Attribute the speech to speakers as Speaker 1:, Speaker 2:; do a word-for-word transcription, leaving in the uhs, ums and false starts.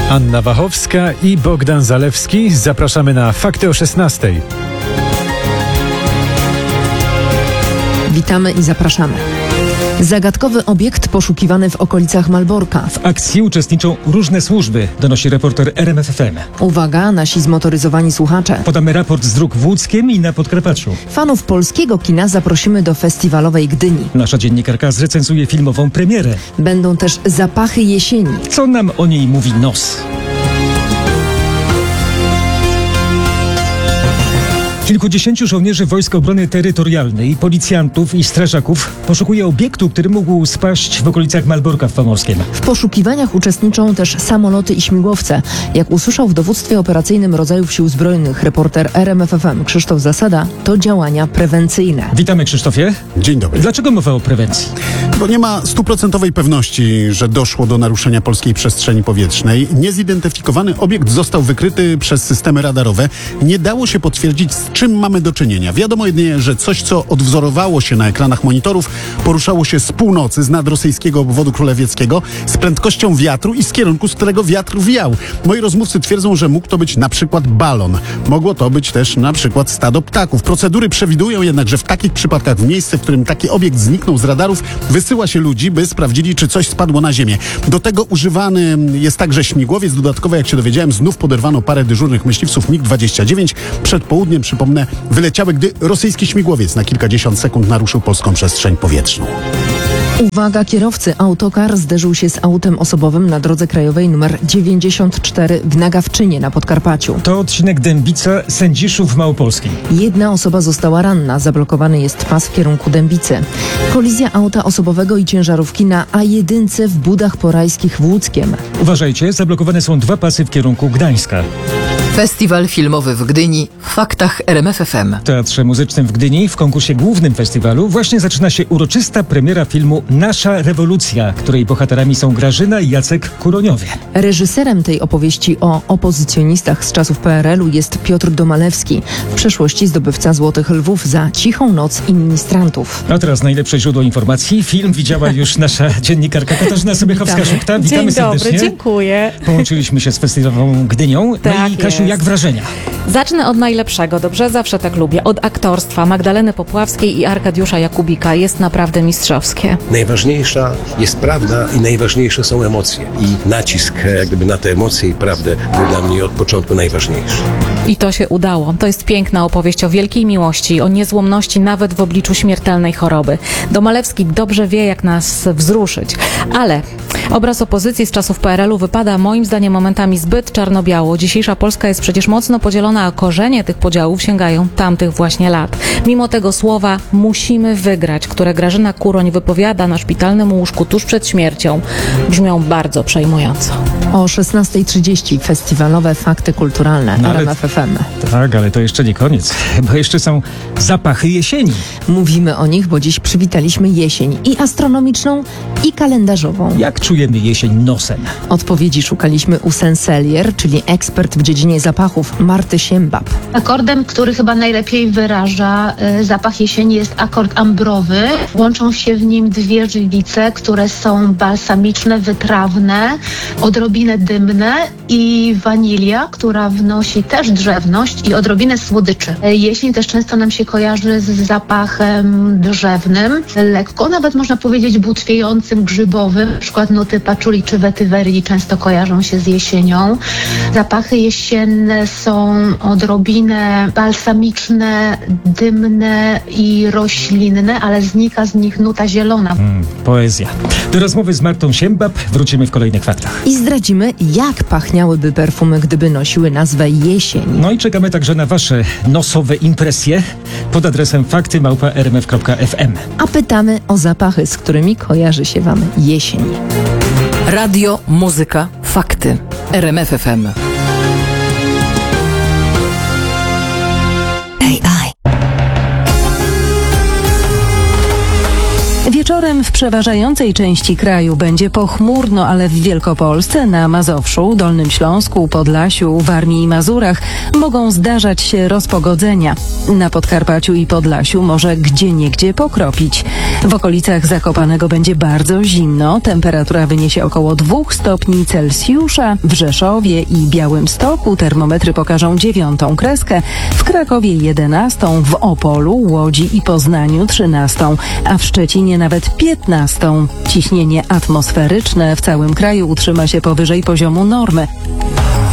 Speaker 1: Anna Wachowska i Bogdan Zalewski. Zapraszamy na Fakty o szesnastej.
Speaker 2: Witamy i zapraszamy. Zagadkowy obiekt poszukiwany w okolicach Malborka.
Speaker 3: W akcji uczestniczą różne służby, donosi reporter R M F F M.
Speaker 2: Uwaga, nasi zmotoryzowani słuchacze.
Speaker 3: Podamy raport z dróg w Łódzkiem i na Podkarpaciu.
Speaker 2: Fanów polskiego kina zaprosimy do festiwalowej Gdyni.
Speaker 3: Nasza dziennikarka zrecenzuje filmową premierę.
Speaker 2: Będą też zapachy jesieni.
Speaker 3: Co nam o niej mówi nos? Kilkudziesięciu żołnierzy Wojsk Obrony Terytorialnej, policjantów i strażaków poszukuje obiektu, który mógł spaść w okolicach Malborka w Pomorskiem.
Speaker 2: W poszukiwaniach uczestniczą też samoloty i śmigłowce. Jak usłyszał w dowództwie operacyjnym rodzajów sił zbrojnych reporter R M F F M Krzysztof Zasada, to działania prewencyjne.
Speaker 3: Witamy, Krzysztofie.
Speaker 4: Dzień dobry.
Speaker 3: Dlaczego mowa o prewencji?
Speaker 4: Bo nie ma stuprocentowej pewności, że doszło do naruszenia polskiej przestrzeni powietrznej. Niezidentyfikowany obiekt został wykryty przez systemy radarowe. Nie dało się potwierdzić, z czym mamy do czynienia. Wiadomo jedynie, że coś, co odwzorowało się na ekranach monitorów, poruszało się z północy, z nad rosyjskiego obwodu królewieckiego, z prędkością wiatru i z kierunku, z którego wiatr wiał. Moi rozmówcy twierdzą, że mógł to być na przykład balon. Mogło to być też na przykład stado ptaków. Procedury przewidują jednak, że w takich przypadkach w miejsce, w którym taki obiekt zniknął z radarów, wysyła się ludzi, by sprawdzili, czy coś spadło na ziemię. Do tego używany jest także śmigłowiec. Dodatkowo, jak się dowiedziałem, znów poderwano parę dyżurnych myśliwców mig dwadzieścia dziewięć. Przed południem, przypomnę, wyleciały, gdy rosyjski śmigłowiec na kilkadziesiąt sekund naruszył polską przestrzeń powietrzną.
Speaker 2: Uwaga, kierowcy, autokar zderzył się z autem osobowym na drodze krajowej nr dziewięćdziesiąt cztery w Nagawczynie na Podkarpaciu.
Speaker 3: To odcinek Dębica-Sędziszów Małopolski.
Speaker 2: Jedna osoba została ranna, zablokowany jest pas w kierunku Dębicy. Kolizja auta osobowego i ciężarówki na A jeden w Budach Porajskich w Łódzkiem.
Speaker 3: Uważajcie, zablokowane są dwa pasy w kierunku Gdańska.
Speaker 5: Festiwal filmowy w Gdyni w faktach R M F F M.
Speaker 3: W Teatrze Muzycznym w Gdyni w konkursie głównym festiwalu właśnie zaczyna się uroczysta premiera filmu Nasza rewolucja, której bohaterami są Grażyna i Jacek Kuroniowie.
Speaker 2: Reżyserem tej opowieści o opozycjonistach z czasów P R L u jest Piotr Domalewski, w przeszłości zdobywca Złotych Lwów za Cichą noc i Ministrantów.
Speaker 3: A teraz najlepsze źródło informacji. Film widziała już nasza dziennikarka Katarzyna Sobiechowska-Szukta. Witamy
Speaker 6: Dzień dobry,
Speaker 3: serdecznie.
Speaker 6: dziękuję.
Speaker 3: Połączyliśmy się z festiwalową Gdynią. No
Speaker 6: Tak
Speaker 3: i Kasiu,
Speaker 6: jest.
Speaker 3: jak wrażenia?
Speaker 6: Zacznę od najlepszego, dobrze? Zawsze tak lubię. Od aktorstwa Magdaleny Popławskiej i Arkadiusza Jakubika. Jest naprawdę mistrzowskie.
Speaker 7: Najważniejsza jest prawda i najważniejsze są emocje. I nacisk jak gdyby na te emocje i prawdę był dla mnie od początku najważniejszy.
Speaker 6: I to się udało. To jest piękna opowieść o wielkiej miłości, o niezłomności nawet w obliczu śmiertelnej choroby. Domalewski dobrze wie, jak nas wzruszyć. Ale obraz opozycji z czasów P R L u wypada moim zdaniem momentami zbyt czarno-biało. Dzisiejsza Polska jest przecież mocno podzielona, a korzenie tych podziałów sięgają tamtych właśnie lat. Mimo tego słowa musimy wygrać, które Grażyna Kuroń wypowiada na szpitalnym łóżku tuż przed śmiercią, brzmią bardzo przejmująco.
Speaker 2: O szesnasta trzydzieści festiwalowe fakty kulturalne
Speaker 3: No ale-
Speaker 2: R M F F M.
Speaker 3: Tak, ale to jeszcze nie koniec, bo jeszcze są zapachy jesieni.
Speaker 2: Mówimy o nich, bo dziś przywitaliśmy jesień i astronomiczną, i kalendarzową.
Speaker 3: Jak czujemy jesień nosem?
Speaker 2: Odpowiedzi szukaliśmy u senselier, czyli ekspert w dziedzinie zapachów, Marty Siembab.
Speaker 8: Akordem, który chyba najlepiej wyraża y, zapach jesieni, jest akord ambrowy. Łączą się w nim dwie żywice, które są balsamiczne, wytrawne, odrobinę dymne i wanilia, która wnosi też drzewność i odrobinę słodyczy. Y, Jesień też często nam się kojarzy z zapachem drzewnym, lekko nawet można powiedzieć butwiejącym, grzybowym. Na przykład nuty paczuli czy wetywerii często kojarzą się z jesienią. Zapachy jesienne są odrobinę balsamiczne, dymne i roślinne, ale znika z nich nuta zielona.
Speaker 3: Mm, poezja. Do rozmowy z Martą Siembab wrócimy w kolejnych faktach.
Speaker 2: I zdradzimy, jak pachniałyby perfumy, gdyby nosiły nazwę jesień.
Speaker 3: No i czekamy także na wasze nosowe impresje pod adresem fakty małpa r m f kropka f m.
Speaker 2: A pytamy o zapachy, z którymi kojarzy się wam jesień.
Speaker 5: Radio, muzyka, fakty. R M F F M.
Speaker 9: Wieczorem w przeważającej części kraju będzie pochmurno, ale w Wielkopolsce, na Mazowszu, Dolnym Śląsku, Podlasiu, Warmii i Mazurach mogą zdarzać się rozpogodzenia. Na Podkarpaciu i Podlasiu może gdzieniegdzie pokropić. W okolicach Zakopanego będzie bardzo zimno. Temperatura wyniesie około dwóch stopni Celsjusza. W Rzeszowie i Białymstoku termometry pokażą dziewiątą kreskę, w Krakowie jedenastą, w Opolu, Łodzi i Poznaniu trzynastą, a w Szczecinie nawet piętnastą. Ciśnienie atmosferyczne w całym kraju utrzyma się powyżej poziomu normy.